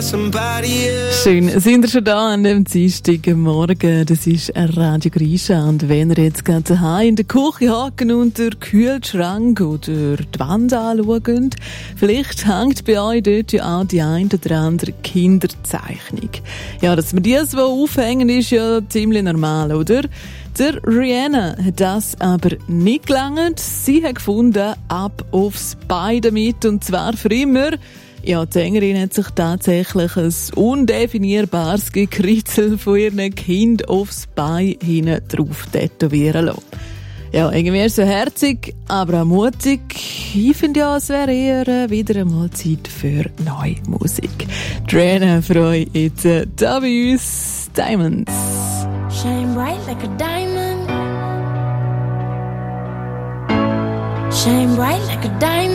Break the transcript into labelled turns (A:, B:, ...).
A: Schön, sind ihr schon da an dem Dienstagmorgen? Das ist Radio Grisha. Und wenn ihr jetzt gerade daheim in der Küche hocken und den Kühlschrank oder die Wand anschaut, vielleicht hängt bei euch dort ja auch die ein oder andere Kinderzeichnung. Ja, dass wir die so aufhängen, ist ja ziemlich normal, oder? Der Rihanna hat das aber nicht gelangt. Sie hat gefunden, ab aufs Bein damit, und zwar für immer. Ja, die Sängerin hat sich tatsächlich ein undefinierbares Gekritzel von ihrem Kind aufs Bein hinten drauf tätowieren lassen. Ja, irgendwie so herzig, aber auch mutig. Ich finde ja, es wäre eher wieder einmal Zeit für neue Musik. Rihanna für euch jetzt da bei uns Diamonds.
B: Shine bright like a diamond. Shine bright like a diamond.